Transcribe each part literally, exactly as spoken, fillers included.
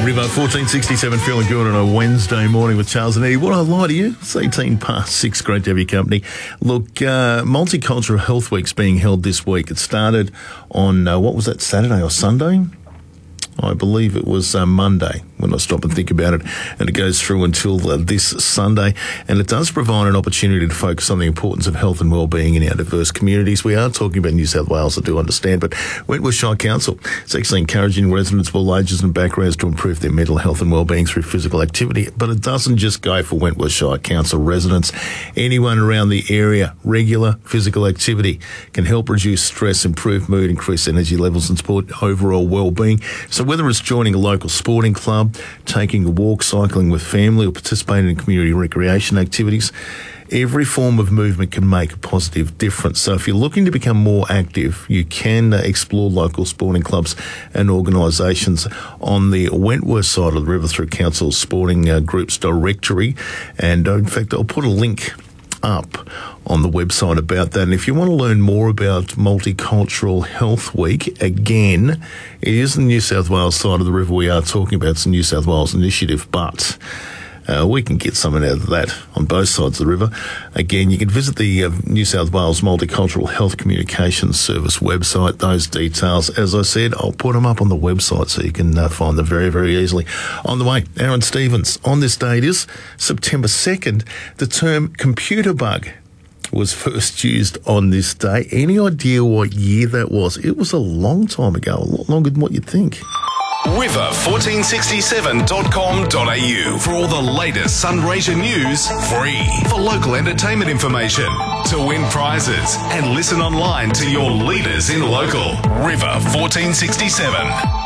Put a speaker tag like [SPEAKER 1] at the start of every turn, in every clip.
[SPEAKER 1] River, fourteen sixty-seven, feeling good on a Wednesday morning with Charles and Eddie. What I lie to you, it's eighteen past six, great to have your company. Look, uh, Multicultural Health Week's being held this week. It started on, uh, what was that, Saturday or Sunday? I believe it was uh, Monday when I stop and think about it, and it goes through until uh, this Sunday, and it does provide an opportunity to focus on the importance of health and wellbeing in our diverse communities. We are talking about New South Wales, I do understand, but Wentworth Shire Council is actually encouraging residents of all ages and backgrounds to improve their mental health and wellbeing through physical activity, but it doesn't just go for Wentworth Shire Council residents. Anyone around the area, regular physical activity can help reduce stress, improve mood, increase energy levels and support overall wellbeing. So whether it's joining a local sporting club, taking a walk, cycling with family, or participating in community recreation activities, every form of movement can make a positive difference. So if you're looking to become more active, you can uh, explore local sporting clubs and organisations on the Wentworth side of the river through Council's Sporting uh, Groups directory. And uh, in fact, I'll put a link up on the website about that. And if you want to learn more about Multicultural Health Week, again, it is the New South Wales side of the river we are talking about. It's a New South Wales initiative, but uh, we can get something out of that on both sides of the river. Again, you can visit the uh, New South Wales Multicultural Health Communications Service website. Those details, as I said, I'll put them up on the website so you can uh, find them very, very easily. On the way, Aaron Stevens. On this day, it is September second. The term computer bug was first used on this day. Any idea what year that was? It was a long time ago, a lot longer than what you'd think.
[SPEAKER 2] river fourteen sixty-seven dot com dot a u for all the latest Sunraysia news, free. For local entertainment information, to win prizes, and listen online to your leaders in local. River fourteen sixty-seven.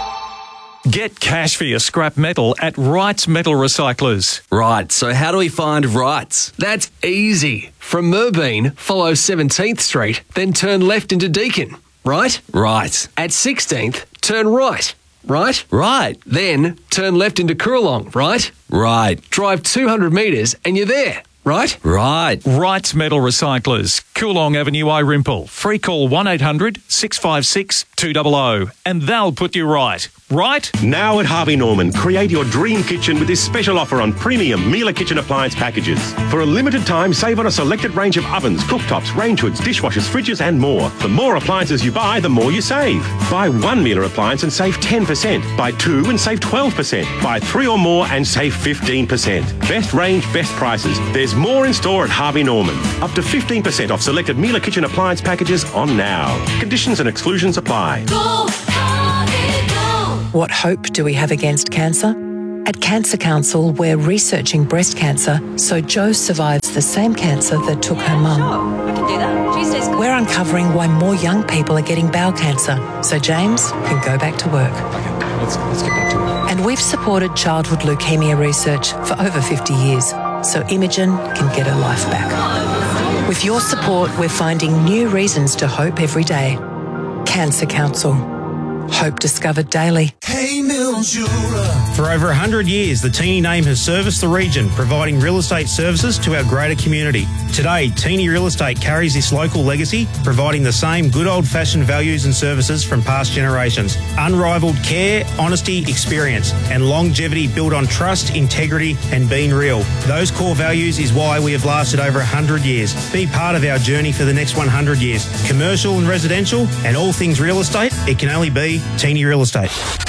[SPEAKER 3] Get cash for your scrap metal at Wrights Metal Recyclers.
[SPEAKER 4] Right, so how do we find Wrights? That's easy. From Merbeen, follow seventeenth Street, then turn left into Deakin. Right? Right. At sixteenth, turn right. Right? Right. Then turn left into Coorong. Right? Right. Drive two hundred metres and you're there. Right? Right.
[SPEAKER 3] Wrights Metal Recyclers, Coorong Avenue, Irimple. Free call one eight hundred six five six two hundred and they'll put you right. Right?
[SPEAKER 5] Now at Harvey Norman, create your dream kitchen with this special offer on premium Miele kitchen appliance packages. For a limited time, save on a selected range of ovens, cooktops, range hoods, dishwashers, fridges and more. The more appliances you buy, the more you save. Buy one Miele appliance and save ten percent. Buy two and save twelve percent. Buy three or more and save fifteen percent. Best range, best prices. There's more in store at Harvey Norman. Up to fifteen percent off selected Miele kitchen appliance packages on now. Conditions and exclusions apply.
[SPEAKER 6] Go, Harvey, go. What hope do we have against cancer? At Cancer Council, we're researching breast cancer so Jo survives the same cancer that took her mum.
[SPEAKER 7] Sure, I can do that. Tuesday's good.
[SPEAKER 6] We're uncovering why more young people are getting bowel cancer so James can go back to work.
[SPEAKER 8] Okay, let's, let's get back to it.
[SPEAKER 6] And we've supported childhood leukemia research for over fifty years so Imogen can get her life back. With your support, we're finding new reasons to hope every day. Cancer Council. Hope discovered daily.
[SPEAKER 9] Hey, Mildura.
[SPEAKER 10] For over one hundred years, the Teeny name has serviced the region, providing real estate services to our greater community. Today, Teeny Real Estate carries this local legacy, providing the same good old-fashioned values and services from past generations. Unrivaled care, honesty, experience, and longevity built on trust, integrity, and being real. Those core values is why we have lasted over one hundred years. Be part of our journey for the next one hundred years. Commercial and residential, and all things real estate, it can only be Teeny Real Estate.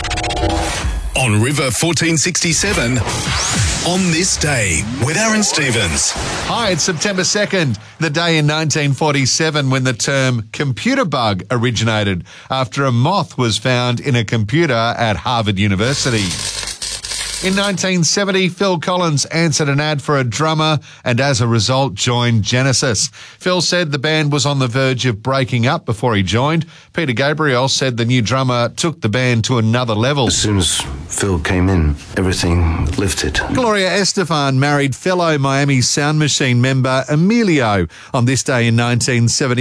[SPEAKER 2] On River fourteen sixty-seven, on this day with Aaron Stevens.
[SPEAKER 11] Hi, it's September second, the day in nineteen forty-seven when the term computer bug originated after a moth was found in a computer at Harvard University. In nineteen seventy, Phil Collins answered an ad for a drummer and as a result joined Genesis. Phil said the band was on the verge of breaking up before he joined. Peter Gabriel said the new drummer took the band to another level.
[SPEAKER 12] As soon as Phil came in, everything lifted.
[SPEAKER 11] Gloria Estefan married fellow Miami Sound Machine member Emilio on this day in nineteen seventy-eight.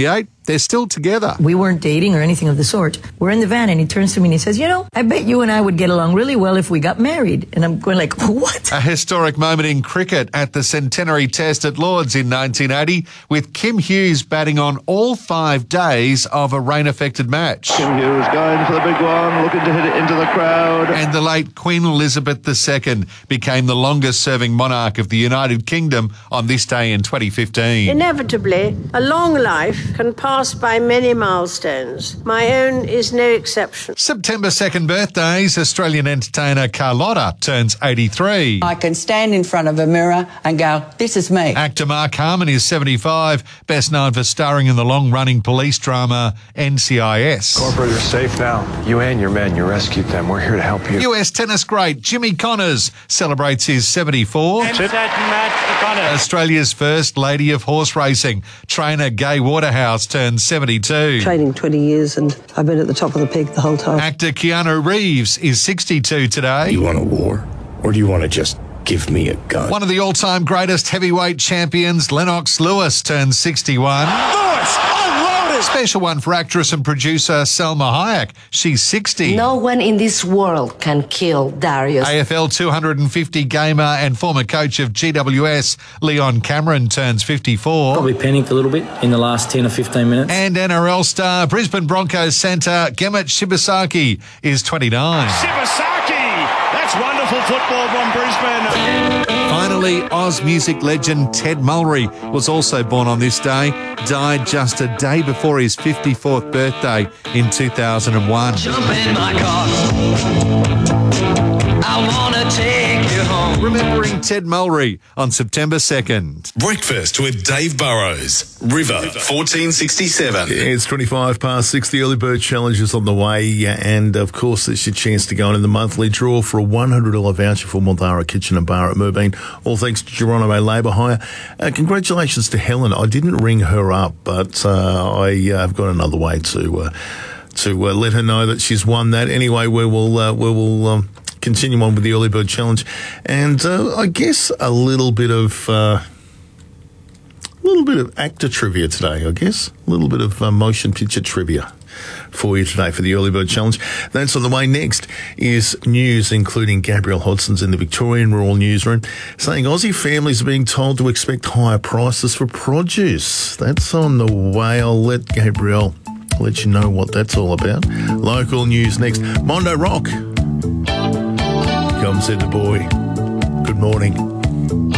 [SPEAKER 11] they're still together.
[SPEAKER 13] We weren't dating or anything of the sort. We're in the van and he turns to me and he says, you know, I bet you and I would get along really well if we got married. And I'm going like, what?
[SPEAKER 11] A historic moment in cricket at the centenary test at Lords in nineteen eighty, with Kim Hughes batting on all five days of a rain-affected match.
[SPEAKER 14] Kim Hughes going for the big one, looking to hit it into the crowd.
[SPEAKER 11] And the late Queen Elizabeth the Second became the longest-serving monarch of the United Kingdom on this day in twenty fifteen.
[SPEAKER 15] Inevitably, a long life can pass by many milestones. My own is no exception.
[SPEAKER 11] September second birthdays, Australian entertainer Carlotta turns eighty-three.
[SPEAKER 16] I can stand in front of a mirror and go, this is me.
[SPEAKER 11] Actor Mark Harmon is seventy-five, best known for starring in the long-running police drama N C I S.
[SPEAKER 17] Corporate are safe now. You and your men, you rescued them. We're here to help you.
[SPEAKER 11] U S tennis great Jimmy Connors celebrates his seventy-fourth. Australia's first lady of horse racing, trainer Gay Waterhouse, turns seventy-two.
[SPEAKER 18] Training twenty years and I've been at the top of the peak the whole time.
[SPEAKER 11] Actor Keanu Reeves is sixty-two today.
[SPEAKER 19] You want a war, or do you want to just give me a gun?
[SPEAKER 11] One of the all-time greatest heavyweight champions, Lennox Lewis, turns sixty-one.
[SPEAKER 19] Lewis, unloaded!
[SPEAKER 11] Special one for actress and producer Selma Hayek. She's sixty.
[SPEAKER 20] No one in this world can kill Darius.
[SPEAKER 11] A F L two hundred fifty gamer and former coach of G W S, Leon Cameron, turns fifty-four.
[SPEAKER 21] Probably panicked a little bit in the last ten or fifteen minutes.
[SPEAKER 11] And N R L star, Brisbane Broncos centre, Gemet Shibasaki, is twenty-nine.
[SPEAKER 22] Shibasaki! That's wonderful football from Brisbane.
[SPEAKER 11] Finally, Oz music legend Ted Mulry was also born on this day, died just a day before his fifty-fourth birthday in two thousand one.
[SPEAKER 23] Jump in my car. I wanna take you home.
[SPEAKER 11] Remembering Ted Mulry on September second.
[SPEAKER 2] Breakfast with Dave Burrows, River fourteen sixty-seven.
[SPEAKER 1] It's twenty-five past six. The Early Bird Challenge is on the way. And, of course, it's your chance to go in the monthly draw for a one hundred dollars voucher for Multhara Kitchen and Bar at Moorbeen. All thanks to Geronimo Labour Hire. Uh, congratulations to Helen. I didn't ring her up, but uh, I uh, have got another way to uh, to uh, let her know that she's won that. Anyway, we will uh, we will um, continue on with the Early Bird Challenge, and uh, I guess a little bit of uh, a little bit of actor trivia today. I guess a little bit of uh, motion picture trivia for you today for the Early Bird Challenge. That's on the way. Next is news, including Gabrielle Hodson's in the Victorian Royal Newsroom, saying Aussie families are being told to expect higher prices for produce. That's on the way. I'll let Gabrielle let you know what that's all about. Local news next. Mondo Rock. Come, said the boy. Good morning.